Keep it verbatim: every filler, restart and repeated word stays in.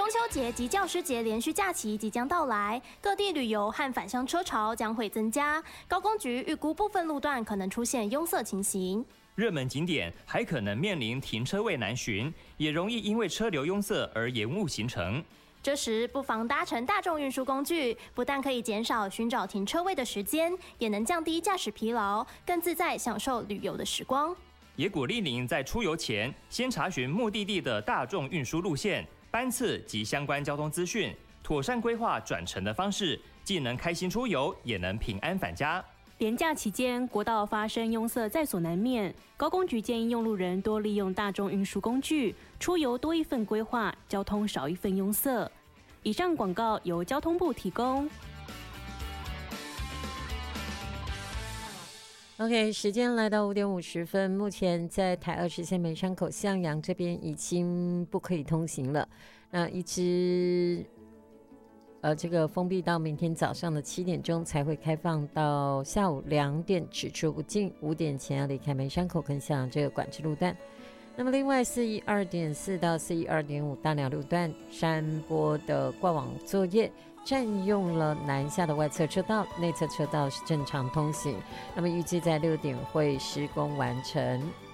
中秋节及教师节连续假期即将到来，各地旅游和返乡车潮将会增加。高工局预估部分路段可能出现拥塞情形。 热门景点还可能面临停车位难寻，也容易因为车流拥塞而延误行程。 这时不妨搭乘大众运输工具，不但可以减少寻找停车位的时间，也能降低驾驶疲劳，更自在享受旅游的时光。 也鼓励您在出游前先查询目的地的大众运输路线、班次及相关交通资讯，妥善规划转乘的方式，既能开心出游，也能平安返家。 连假期间，国道发生拥塞在所难免。高工局建议用路人多利用大众运输工具，出游多一份规划，交通少一份拥塞。以上广告由交通部提供。 OK， 时间来到五点五十分，目前在台二十线梅山口向阳这边已经不可以通行了。那一直呃，这个封闭到明天早上的七点钟才会开放，到下午两点只出不进，五点前要离开梅山口跟向阳这个管制路段。那么另外四一二点四到四一二点五大寮路段山坡的挂网作业占用了南下的外侧车道，内侧车道是正常通行。那么预计在六点会施工完成。